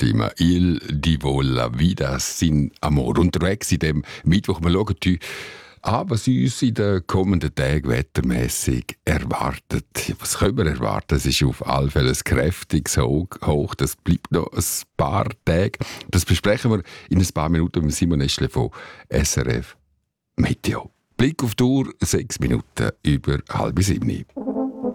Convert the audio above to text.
Fatima, Il Divo la Vida sin Amor. Unterwegs in dem Mittwoch. Wir schauen heute an, was uns in den kommenden Tagen wettermässig erwartet. Was können wir erwarten? Es ist auf alle Fälle ein kräftiges Hoch. Das bleibt noch ein paar Tage. Das besprechen wir in ein paar Minuten mit Simon Eschle von SRF Meteo. Blick auf die Uhr, 6 Minuten über 6:30.